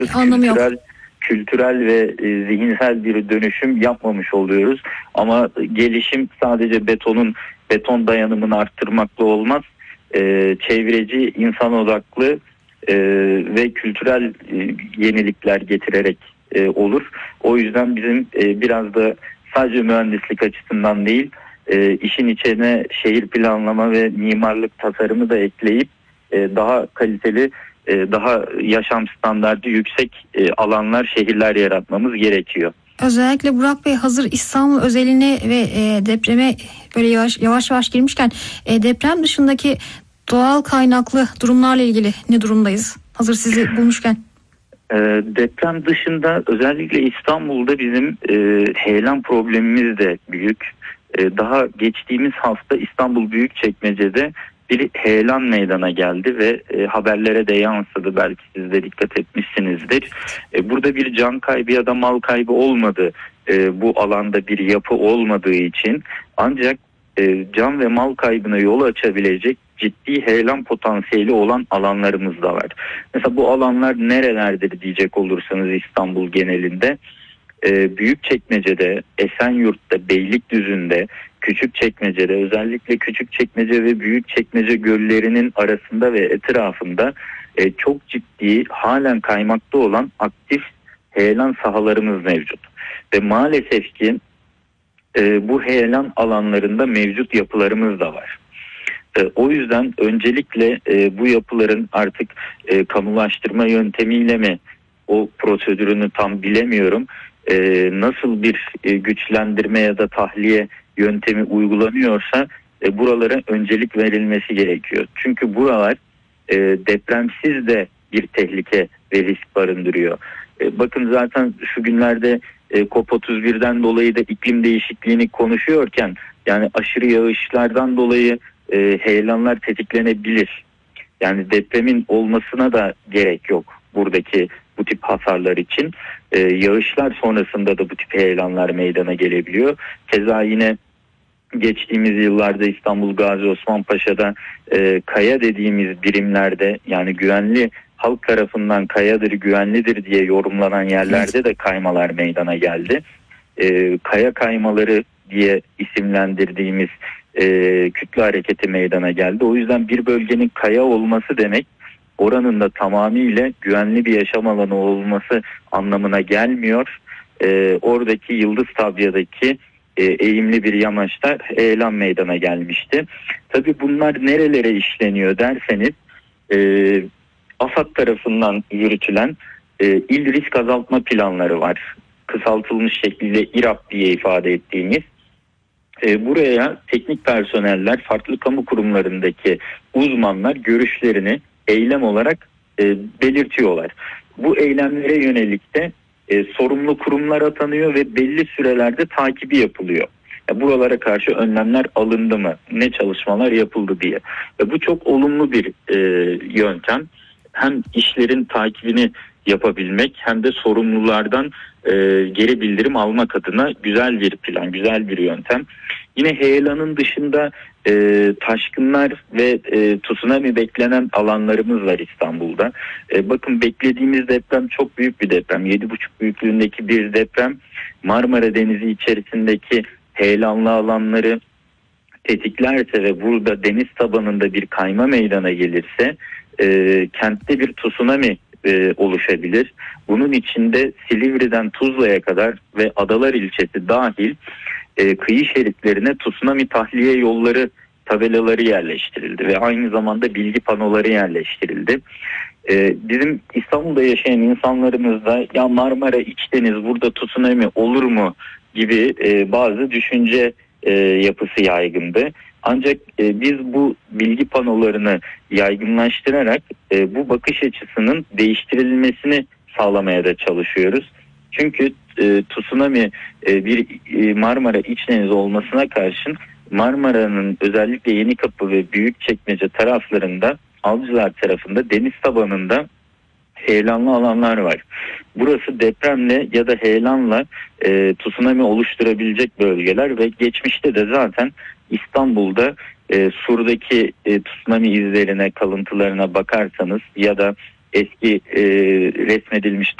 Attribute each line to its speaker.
Speaker 1: anlamı yok.
Speaker 2: Kültürel ve zihinsel bir dönüşüm yapmamış oluyoruz. Ama gelişim sadece beton dayanımını arttırmakla olmaz. Çevreci, insan odaklı ve kültürel yenilikler getirerek olur. O yüzden bizim biraz da sadece mühendislik açısından değil, işin içine şehir planlama ve mimarlık tasarımı da ekleyip daha kaliteli, daha yaşam standartı yüksek alanlar, şehirler yaratmamız gerekiyor.
Speaker 1: Özellikle Burak Bey, hazır İstanbul özeline ve depreme böyle yavaş yavaş girmişken deprem dışındaki doğal kaynaklı durumlarla ilgili ne durumdayız? Hazır sizi bulmuşken.
Speaker 2: Deprem dışında özellikle İstanbul'da bizim heyelan problemimiz de büyük. Daha geçtiğimiz hafta İstanbul Büyükçekmece'de bir heyelan meydana geldi ve haberlere de yansıdı. Belki siz de dikkat etmişsinizdir. Burada bir can kaybı ya da mal kaybı olmadı. Bu alanda bir yapı olmadığı için, ancak can ve mal kaybına yol açabilecek ciddi heyelan potansiyeli olan alanlarımız da var. Mesela bu alanlar nerelerdir diyecek olursanız İstanbul genelinde, Büyükçekmece'de, Esenyurt'ta, Beylikdüzü'nde, Küçükçekmece'de, özellikle Küçükçekmece ve Büyükçekmece göllerinin arasında ve etrafında çok ciddi, halen kaymakta olan aktif heyelan sahalarımız mevcut. Ve maalesef ki bu heyelan alanlarında mevcut yapılarımız da var. O yüzden öncelikle bu yapıların artık kamulaştırma yöntemiyle mi, o prosedürünü tam bilemiyorum, nasıl bir güçlendirme ya da tahliye yöntemi uygulanıyorsa buralara öncelik verilmesi gerekiyor. Çünkü buralar depremsiz de bir tehlike ve risk barındırıyor. Bakın zaten şu günlerde COP31'den dolayı da iklim değişikliğini konuşuyorken, yani aşırı yağışlardan dolayı heyelanlar tetiklenebilir. Yani depremin olmasına da gerek yok buradaki bu tip hasarlar için. Yağışlar sonrasında da bu tip heyelanlar meydana gelebiliyor. Keza yine geçtiğimiz yıllarda İstanbul Gazi Osman Paşa'da kaya dediğimiz birimlerde, yani güvenli, halk tarafından kayadır, güvenlidir diye yorumlanan yerlerde de kaymalar meydana geldi. Kaya kaymaları diye isimlendirdiğimiz kütle hareketi meydana geldi. O yüzden bir bölgenin kaya olması demek, oranın da tamamıyla güvenli bir yaşam alanı olması anlamına gelmiyor. Oradaki Yıldız Tabya'daki eğimli bir yamaçta heyelan meydana gelmişti. Tabii bunlar nerelere işleniyor derseniz, AFAD tarafından yürütülen il risk azaltma planları var. Kısaltılmış şekliyle İRAP diye ifade ettiğimiz. Buraya teknik personeller, farklı kamu kurumlarındaki uzmanlar görüşlerini eylem olarak belirtiyorlar. Bu eylemlere yönelik de sorumlu kurumlar atanıyor ve belli sürelerde takibi yapılıyor. Buralara karşı önlemler alındı mı, ne çalışmalar yapıldı diye. Bu çok olumlu bir yöntem. Hem işlerin takibini yapabilmek hem de sorumlulardan geri bildirim almak adına güzel bir plan, güzel bir yöntem. Yine heyelanın dışında taşkınlar ve tsunami beklenen alanlarımız var İstanbul'da. Bakın, beklediğimiz deprem çok büyük bir deprem. 7,5 büyüklüğündeki bir deprem Marmara Denizi içerisindeki heyelanlı alanları tetiklerse ve burada deniz tabanında bir kayma meydana gelirse kentte bir tsunami oluşabilir. Bunun içinde Silivri'den Tuzla'ya kadar ve Adalar ilçesi dahil kıyı şeritlerine tsunami tahliye yolları tabelaları yerleştirildi ve aynı zamanda bilgi panoları yerleştirildi. Bizim İstanbul'da yaşayan insanlarımız da ya Marmara İçdeniz, burada tsunami olur mu gibi bazı düşünce yapısı yaygındı. Ancak biz bu bilgi panolarını yaygınlaştırarak bu bakış açısının değiştirilmesini sağlamaya da çalışıyoruz. Çünkü tsunami bir Marmara İçdeniz olmasına karşın Marmara'nın özellikle Yenikapı ve Büyükçekmece taraflarında, Avcılar tarafında deniz tabanında heyelanlı alanlar var. Burası depremle ya da heyelanla tsunami oluşturabilecek bölgeler ve geçmişte de zaten İstanbul'da Sur'daki tsunami izlerine, kalıntılarına bakarsanız ya da eski resmedilmiş